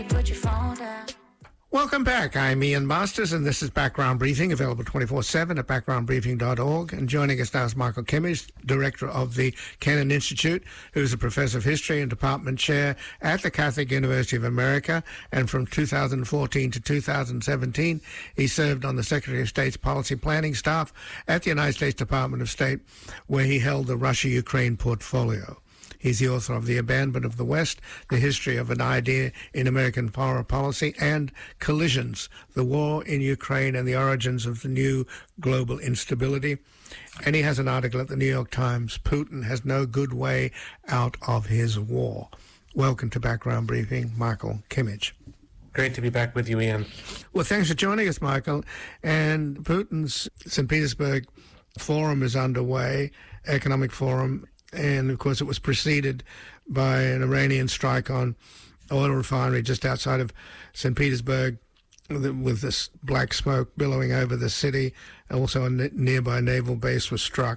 Put your phone down. Welcome back. I'm Ian Masters, and this is Background Briefing, available 24/7 at backgroundbriefing.org. And joining us now is Michael Kimmage, Director of the Kennan Institute, who's a Professor of History and Department Chair at the Catholic University of America. And from 2014 to 2017, he served on the Secretary of State's Policy Planning staff at the United States Department of State, where he held the Russia-Ukraine portfolio. He's the author of The Abandonment of the West, The History of an Idea in American Foreign Policy, and Collisions, The War in Ukraine and the Origins of the New Global Instability. And he has an article at the New York Times, Putin Has No Good Way Out of His War. Welcome to Background Briefing, Michael Kimmage. Great to be back with you, Ian. Well, thanks for joining us, Michael. And Putin's St. Petersburg Forum is underway, Economic Forum. And, of course, it was preceded by an Iranian strike on oil refinery just outside of St. Petersburg with this black smoke billowing over the city. Also, a nearby naval base was struck.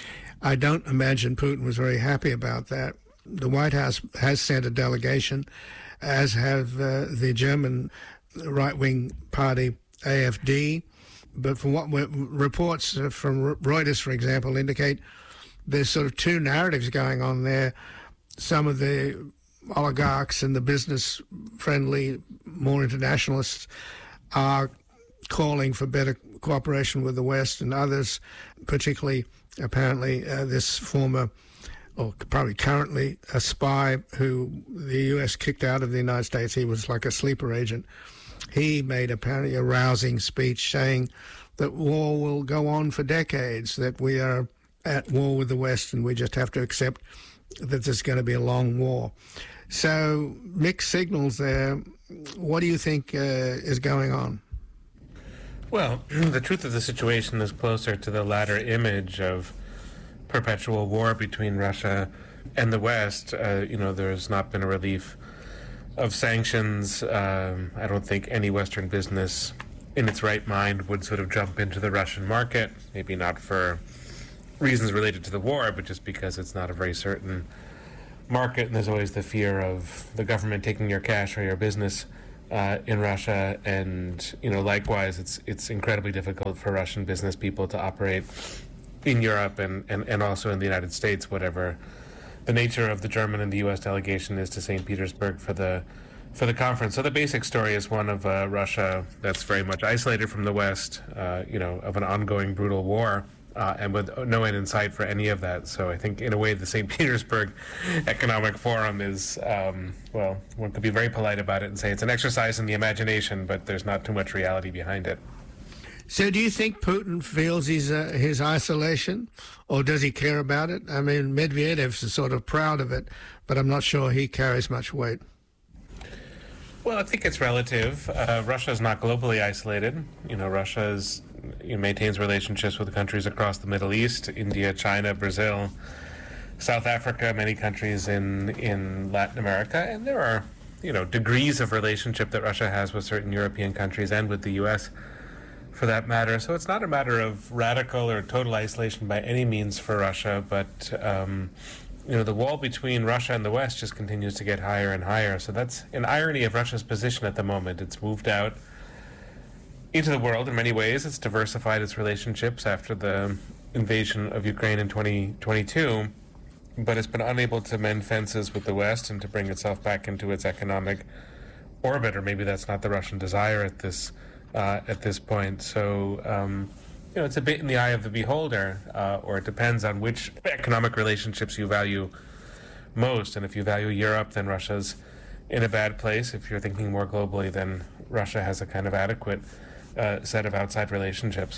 I don't imagine Putin was very happy about that. The White House has sent a delegation, as have the German right-wing party AfD. But from what reports from Reuters, for example, indicate there's sort of two narratives going on there. Some of the oligarchs and the business-friendly, more internationalists are calling for better cooperation with the West, and others, particularly apparently this former, or probably currently, a spy who the U.S. kicked out of the United States. He was like a sleeper agent. He made apparently a rousing speech saying that war will go on for decades, that we are at war with the West, and we just have to accept that there's going to be a long war. So, mixed signals there. What do you think is going on? Well, the truth of the situation is closer to the latter image of perpetual war between Russia and the West. There's not been a relief of sanctions. I don't think any Western business in its right mind would sort of jump into the Russian market, maybe not for reasons related to the war, but just because it's not a very certain market, and there's always the fear of the government taking your cash or your business in Russia. And likewise, it's incredibly difficult for Russian business people to operate in Europe and also in the United States, whatever the nature of the German and the U.S. delegation is to St. Petersburg for the conference. So the basic story is one of Russia that's very much isolated from the West, of an ongoing brutal war. And with no end in sight for any of that. So I think, in a way, the St. Petersburg Economic Forum is, one could be very polite about it and say it's an exercise in the imagination, but there's not too much reality behind it. So do you think Putin feels his isolation, or does he care about it? I mean, Medvedev's sort of proud of it, but I'm not sure he carries much weight. Well, I think it's relative. Russia is not globally isolated. Russia maintains relationships with countries across the Middle East, India, China, Brazil, South Africa, many countries in Latin America, and there are, degrees of relationship that Russia has with certain European countries and with the U.S. for that matter. So it's not a matter of radical or total isolation by any means for Russia, but the wall between Russia and the West just continues to get higher and higher. So that's an irony of Russia's position at the moment. It's moved out into the world in many ways. It's diversified its relationships after the invasion of Ukraine in 2022, but it's been unable to mend fences with the West and to bring itself back into its economic orbit, or maybe that's not the Russian desire at this point. So, it's a bit in the eye of the beholder, or it depends on which economic relationships you value most. And if you value Europe, then Russia's in a bad place. If you're thinking more globally, then Russia has a kind of adequate set of outside relationships.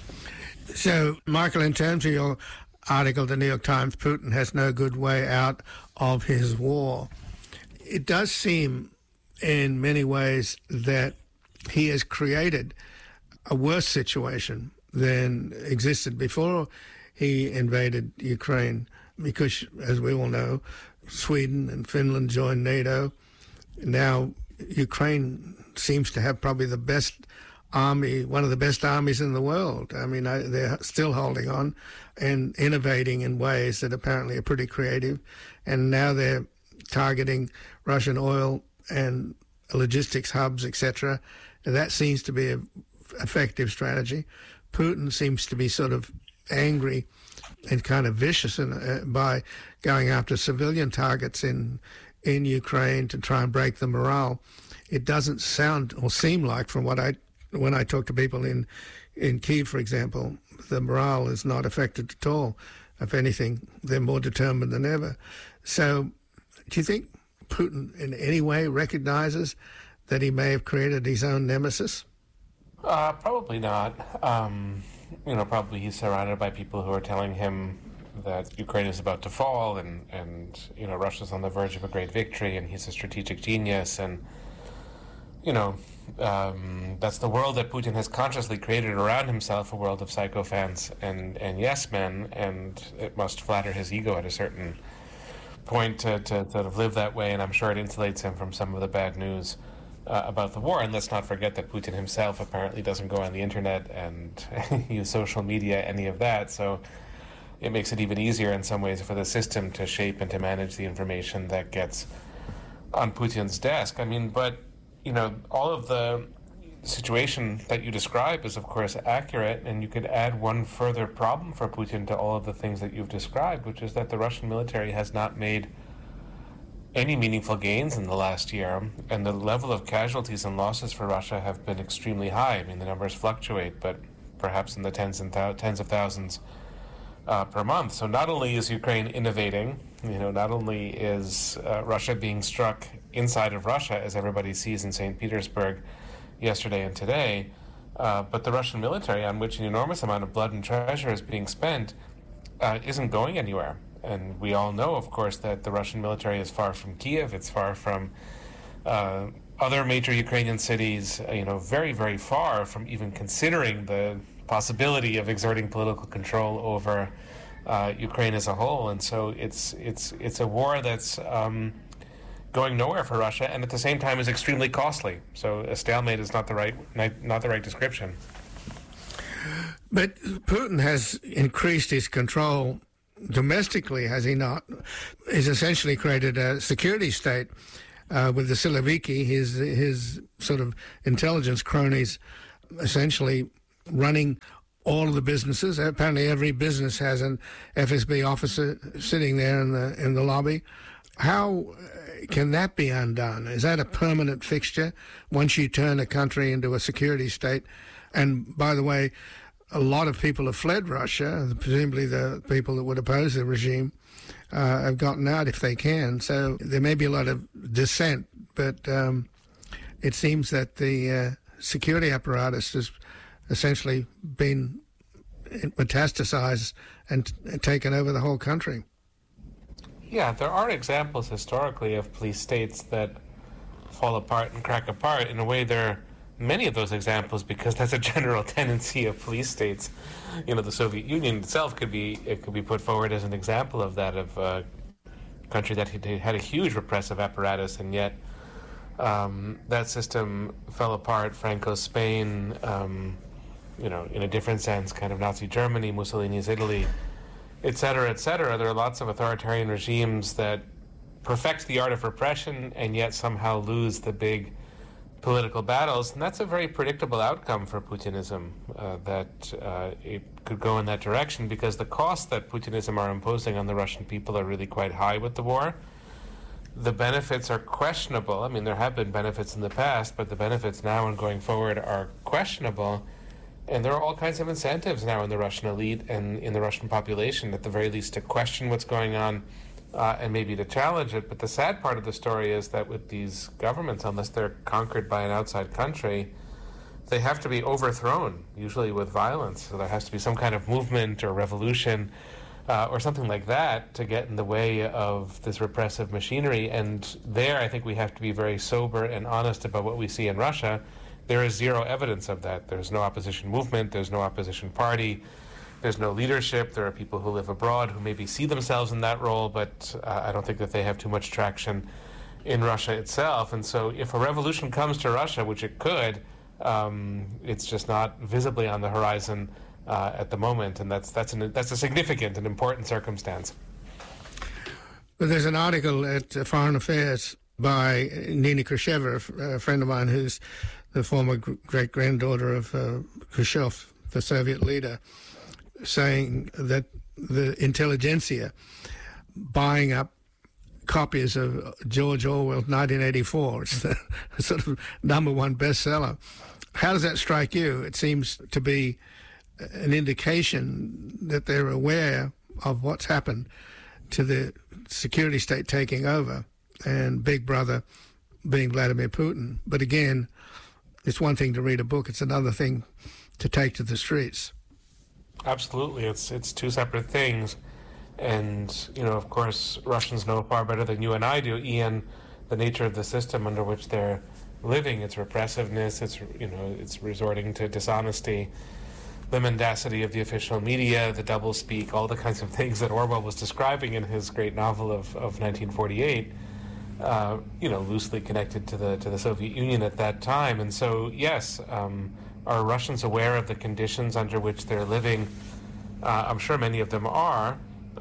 So, Michael, in terms of your article, the New York Times, Putin has no good way out of his war, it does seem in many ways that he has created a worse situation than existed before he invaded Ukraine, because, as we all know, Sweden and Finland joined NATO. Now Ukraine seems to have probably the best army, one of the best armies in the world. I mean, they're still holding on and innovating in ways that apparently are pretty creative. And now they're targeting Russian oil and logistics hubs, etc. That seems to be an effective strategy. Putin seems to be sort of angry and kind of vicious by going after civilian targets in Ukraine to try and break the morale. It doesn't sound or seem like, from when I talk to people in Kyiv, for example, the morale is not affected at all. If anything, they're more determined than ever. So do you think Putin in any way recognizes that he may have created his own nemesis? Probably not. Probably he's surrounded by people who are telling him that Ukraine is about to fall and Russia's on the verge of a great victory and he's a strategic genius. And, that's the world that Putin has consciously created around himself, a world of sycophants and yes men, and it must flatter his ego at a certain point to sort of live that way, and I'm sure it insulates him from some of the bad news about the war. And let's not forget that Putin himself apparently doesn't go on the internet and use social media, any of that, so it makes it even easier in some ways for the system to shape and to manage the information that gets on Putin's desk. I mean, but, all of the situation that you describe is, of course, accurate, and you could add one further problem for Putin to all of the things that you've described, which is that the Russian military has not made any meaningful gains in the last year, and the level of casualties and losses for Russia have been extremely high. I mean, the numbers fluctuate, but perhaps in the tens of thousands per month. So not only is Ukraine innovating, not only is Russia being struck inside of Russia, as everybody sees in St. Petersburg yesterday and today, but the Russian military, on which an enormous amount of blood and treasure is being spent, isn't going anywhere. And we all know, of course, that the Russian military is far from Kiev. It's far from other major Ukrainian cities, very, very far from even considering the possibility of exerting political control over Ukraine as a whole. And so it's a war that's going nowhere for Russia, and at the same time is extremely costly. So a stalemate is not the right description. But Putin has increased his control domestically, has he not? He's essentially created a security state with the Siloviki, his sort of intelligence cronies, essentially running all of the businesses. Apparently every business has an FSB officer sitting there in the lobby. How can that be undone? Is that a permanent fixture once you turn a country into a security state? And by the way, a lot of people have fled Russia, presumably the people that would oppose the regime have gotten out if they can. So there may be a lot of dissent, but it seems that the security apparatus has essentially been metastasized and taken over the whole country. Yeah, there are examples historically of police states that fall apart and crack apart. In a way, there are many of those examples because that's a general tendency of police states. The Soviet Union itself could be put forward as an example of that, of a country that had a huge repressive apparatus, and yet that system fell apart. Franco's Spain, in a different sense, kind of Nazi Germany, Mussolini's Italy, et cetera, et cetera. There are lots of authoritarian regimes that perfect the art of repression and yet somehow lose the big political battles, and that's a very predictable outcome for Putinism, that it could go in that direction, because the costs that Putinism are imposing on the Russian people are really quite high with the war. The benefits are questionable. I mean, there have been benefits in the past, but the benefits now and going forward are questionable. And there are all kinds of incentives now in the Russian elite and in the Russian population, at the very least, to question what's going on and maybe to challenge it. But the sad part of the story is that with these governments, unless they're conquered by an outside country, they have to be overthrown, usually with violence. So there has to be some kind of movement or revolution or something like that to get in the way of this repressive machinery. And there, I think we have to be very sober and honest about what we see in Russia. There is zero evidence of that. There's no opposition movement. There's no opposition party. There's no leadership. There are people who live abroad who maybe see themselves in that role, but I don't think that they have too much traction in Russia itself. And so if a revolution comes to Russia, which it could, it's just not visibly on the horizon at the moment, and that's a significant and important circumstance. Well, there's an article at Foreign Affairs by Nina Khrushcheva, a friend of mine who's the former great-granddaughter of Khrushchev, the Soviet leader, saying that the intelligentsia buying up copies of George Orwell's 1984. It's the sort of number one bestseller. How does that strike you? It seems to be an indication that they're aware of what's happened to the security state taking over and Big Brother being Vladimir Putin. But again, it's one thing to read a book, it's another thing to take to the streets. Absolutely. It's two separate things. And, of course, Russians know far better than you and I do, Ian, the nature of the system under which they're living, its repressiveness, it's resorting to dishonesty, the mendacity of the official media, the doublespeak, all the kinds of things that Orwell was describing in his great novel of 1948, loosely connected to the Soviet Union at that time. And so, yes, are Russians aware of the conditions under which they're living? I'm sure many of them are.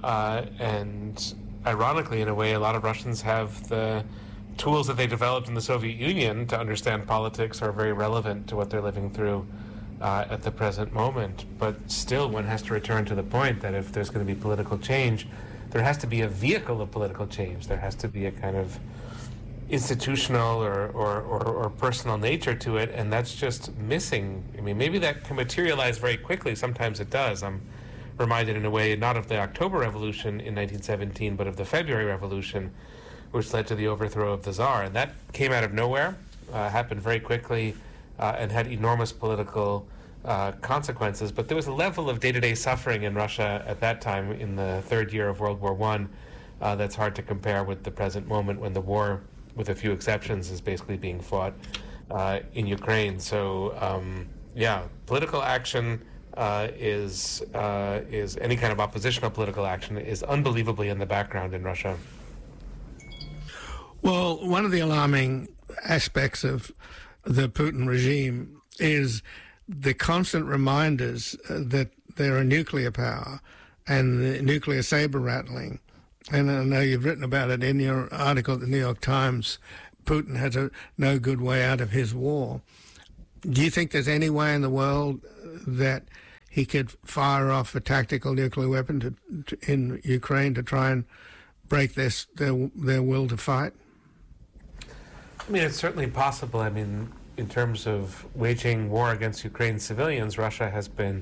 And ironically, in a way, a lot of Russians have the tools that they developed in the Soviet Union to understand politics are very relevant to what they're living through at the present moment. But still, one has to return to the point that if there's going to be political change, there has to be a vehicle of political change. There has to be a kind of institutional or personal nature to it, and that's just missing. I mean, maybe that can materialize very quickly. Sometimes it does. I'm reminded in a way not of the October Revolution in 1917, but of the February Revolution, which led to the overthrow of the Tsar. And that came out of nowhere, happened very quickly, and had enormous political consequences. But there was a level of day-to-day suffering in Russia at that time, in the third year of World War I, that's hard to compare with the present moment when the war, with a few exceptions, is basically being fought in Ukraine. So, political action is any kind of oppositional political action is unbelievably in the background in Russia. Well, one of the alarming aspects of the Putin regime is the constant reminders that they're a nuclear power and the nuclear saber rattling. And I know you've written about it in your article at the New York Times. Putin has no good way out of his war. Do you think there's any way in the world that he could fire off a tactical nuclear weapon in Ukraine to try and break their will to fight? I mean, it's certainly possible. I mean, in terms of waging war against Ukraine's civilians, Russia has been,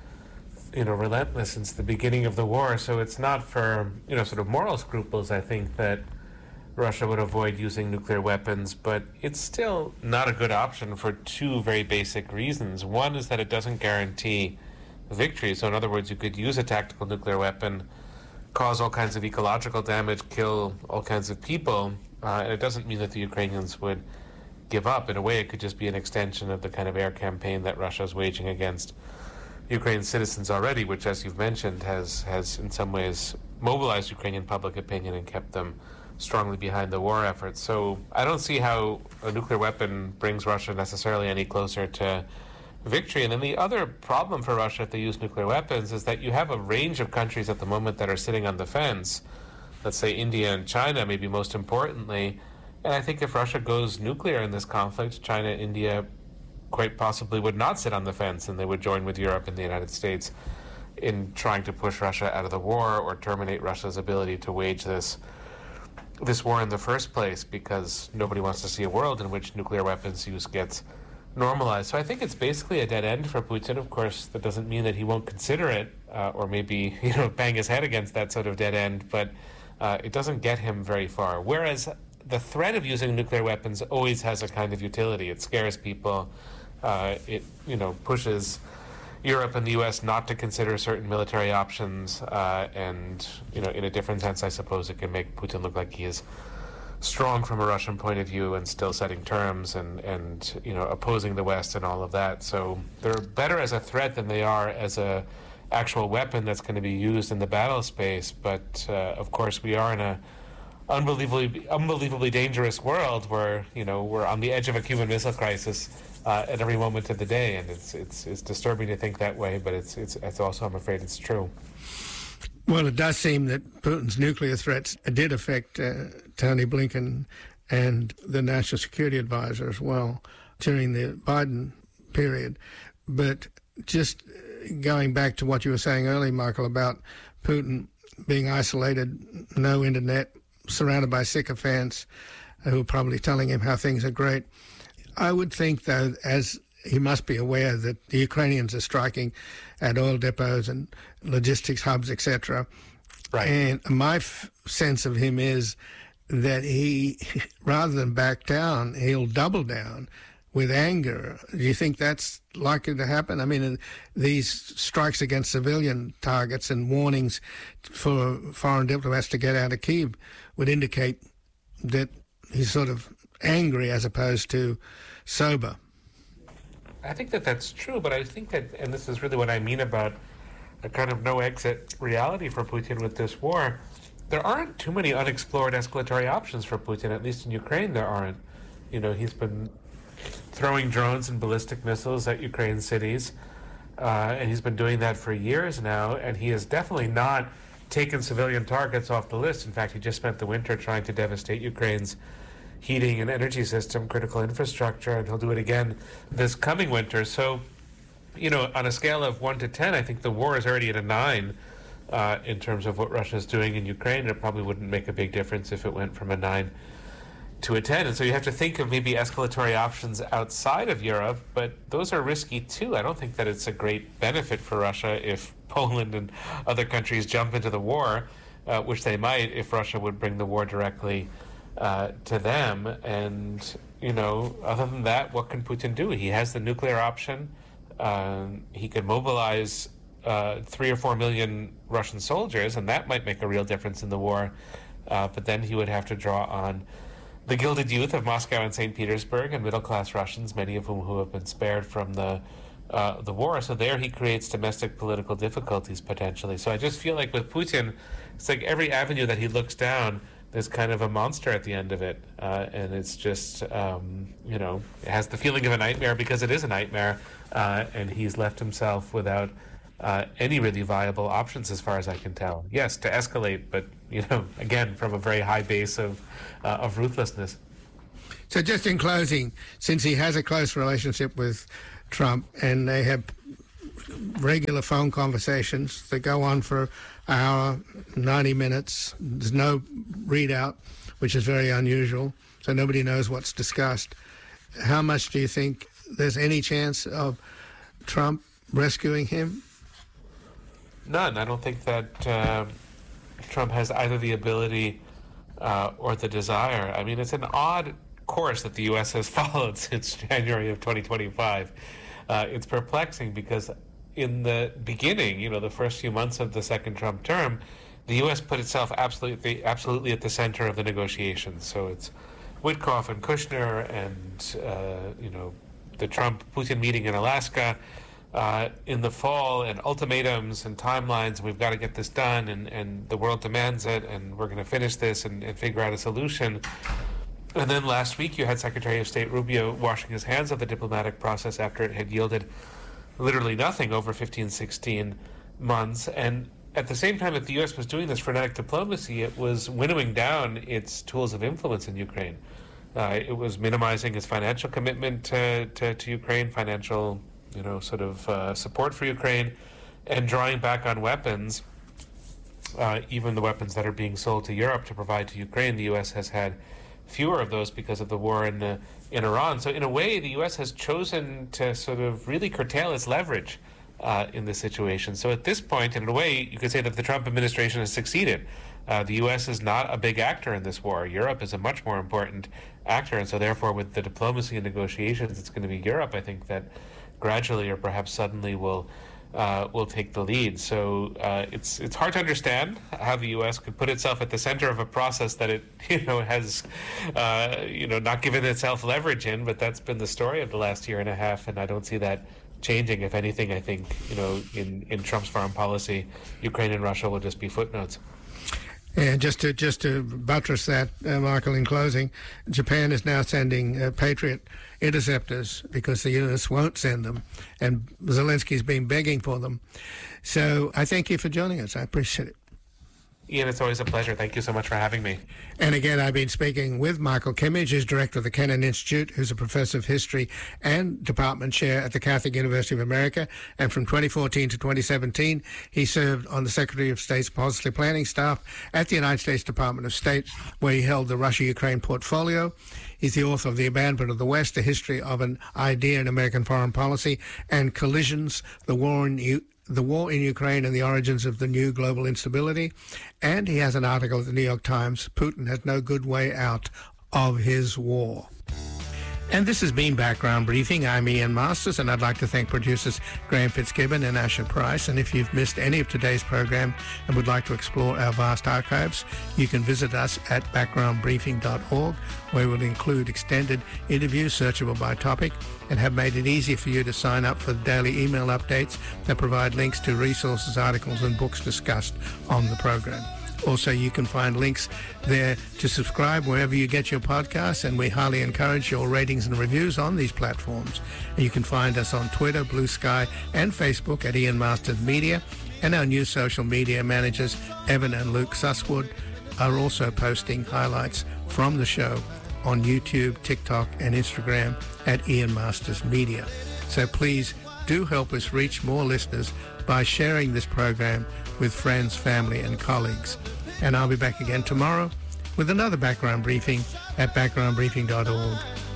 relentless since the beginning of the war. So it's not for, sort of moral scruples, I think, that Russia would avoid using nuclear weapons, but it's still not a good option for two very basic reasons. One is that it doesn't guarantee victory. So in other words, you could use a tactical nuclear weapon, cause all kinds of ecological damage, kill all kinds of people, and it doesn't mean that the Ukrainians would give up. In a way, it could just be an extension of the kind of air campaign that Russia is waging against Ukraine's citizens already, which, as you've mentioned, has in some ways mobilized Ukrainian public opinion and kept them strongly behind the war effort. So I don't see how a nuclear weapon brings Russia necessarily any closer to victory. And then the other problem for Russia if they use nuclear weapons is that you have a range of countries at the moment that are sitting on the fence. Let's say India and China, maybe most importantly. And I think if Russia goes nuclear in this conflict, China, India quite possibly would not sit on the fence, and they would join with Europe and the United States in trying to push Russia out of the war or terminate Russia's ability to wage this war in the first place, because nobody wants to see a world in which nuclear weapons use gets normalized. So I think it's basically a dead end for Putin. Of course, that doesn't mean that he won't consider it or maybe bang his head against that sort of dead end, but it doesn't get him very far. Whereas the threat of using nuclear weapons always has a kind of utility. It scares people. It pushes Europe and the U.S. not to consider certain military options, and in a different sense, I suppose it can make Putin look like he is strong from a Russian point of view and still setting terms and opposing the West and all of that. So they're better as a threat than they are as a actual weapon that's going to be used in the battle space. But of course, we are in a unbelievably dangerous world where we're on the edge of a Cuban Missile Crisis at every moment of the day, and it's disturbing to think that way, but it's also, I'm afraid, it's true. Well, it does seem that Putin's nuclear threats did affect Tony Blinken and the National Security Advisor as well during the Biden period. But just going back to what you were saying earlier, Michael, about Putin being isolated, no internet, surrounded by sycophants who are probably telling him how things are great. I would think, though, as he must be aware that the Ukrainians are striking at oil depots and logistics hubs, etc. Right. And my sense of him is that he, rather than back down, he'll double down with anger. Do you think that's likely to happen? I mean, these strikes against civilian targets and warnings for foreign diplomats to get out of Kyiv would indicate that he's sort of angry as opposed to sober. I think that that's true, but I think that, and this is really what I mean about a kind of no-exit reality for Putin with this war, there aren't too many unexplored escalatory options for Putin, at least in Ukraine there aren't. You know, he's been throwing drones and ballistic missiles at Ukraine cities, and he's been doing that for years now, and he has definitely not taken civilian targets off the list. In fact, he just spent the winter trying to devastate Ukraine's heating and energy system, critical infrastructure, and he'll do it again this coming winter. So, you know, on a scale of 1 to 10, I think the war is already at a 9 in terms of what Russia's doing in Ukraine. It probably wouldn't make a big difference if it went from a 9 to a 10. And so you have to think of maybe escalatory options outside of Europe, but those are risky too. I don't think that it's a great benefit for Russia if Poland and other countries jump into the war, which they might if Russia would bring the war directly to them. And, you know, other than that, what can Putin do? He has the nuclear option. He could mobilize 3 or 4 million Russian soldiers, and that might make a real difference in the war. But then he would have to draw on the gilded youth of Moscow and St. Petersburg and middle-class Russians, many of whom who have been spared from the war. So there he creates domestic political difficulties potentially. So I just feel like with Putin, it's like every avenue that he looks down, there's kind of a monster at the end of it. And it's just, you know, it has the feeling of a nightmare because it is a nightmare. And he's left himself without any really viable options as far as I can tell. Yes, to escalate, but, you know, again, from a very high base of ruthlessness. So just in closing, since he has a close relationship with Trump and they have regular phone conversations that go on for an hour, 90 minutes, there's no readout, which is very unusual, so nobody knows what's discussed. How much do you think there's any chance of Trump rescuing him? None. I don't think that Trump has either the ability or the desire. I mean, it's an odd course that the U.S. has followed since January of 2025. It's perplexing because in the beginning, you know, the first few months of the second Trump term, the U.S. put itself absolutely at the center of the negotiations. So it's Witkoff and Kushner and, you know, the Trump-Putin meeting in Alaska in the fall, and ultimatums and timelines. We've got to get this done, and the world demands it, and we're going to finish this and figure out a solution. And then last week you had Secretary of State Rubio washing his hands of the diplomatic process after it had yielded literally nothing over 15, 16 months. And at the same time that the U.S. was doing this frenetic diplomacy, it was winnowing down its tools of influence in Ukraine. It was minimizing its financial commitment to Ukraine, financial, you know, sort of support for Ukraine, and drawing back on weapons, even the weapons that are being sold to Europe to provide to Ukraine. The U.S. has had fewer of those because of the war in Iran. So in a way, the U.S. has chosen to sort of really curtail its leverage in this situation. So at this point, in a way, you could say that the Trump administration has succeeded. The U.S. is not a big actor in this war. Europe is a much more important actor. And so therefore, with the diplomacy and negotiations, it's going to be Europe, I think, that gradually or perhaps suddenly will take the lead. So it's hard to understand how the U.S. could put itself at the center of a process that it has not given itself leverage in. But that's been the story of the last year and a half, and I don't see that changing. If anything, I think in Trump's foreign policy, Ukraine and Russia will just be footnotes. And just to buttress that, Michael, in closing, Japan is now sending Patriot interceptors because the U.S. won't send them, and Zelensky's been begging for them. So I thank you for joining us. I appreciate it. Ian, it's always a pleasure. Thank you so much for having me. And again, I've been speaking with Michael Kimmage, who's director of the Kennan Institute, who's a professor of history and department chair at the Catholic University of America. And from 2014 to 2017, he served on the Secretary of State's policy planning staff at the United States Department of State, where he held the Russia-Ukraine portfolio. He's the author of The Abandonment of the West, A History of an Idea in American Foreign Policy, and Collisions, the War in Ukraine and the Origins of the New Global Instability. And he has an article at the New York Times, Putin has no good way out of his war. And this has been Background Briefing. I'm Ian Masters, and I'd like to thank producers Graham Fitzgibbon and Asher Price. And if you've missed any of today's program and would like to explore our vast archives, you can visit us at backgroundbriefing.org, where we'll include extended interviews searchable by topic and have made it easy for you to sign up for the daily email updates that provide links to resources, articles, and books discussed on the program. Also, you can find links there to subscribe wherever you get your podcasts, and we highly encourage your ratings and reviews on these platforms. And you can find us on Twitter, Blue Sky, and Facebook at Ian Masters Media, and our new social media managers, Evan and Luke Susswood, are also posting highlights from the show on YouTube, TikTok, and Instagram at Ian Masters Media. So please do help us reach more listeners by sharing this program with friends, family, and colleagues. And I'll be back again tomorrow with another Background Briefing at backgroundbriefing.org.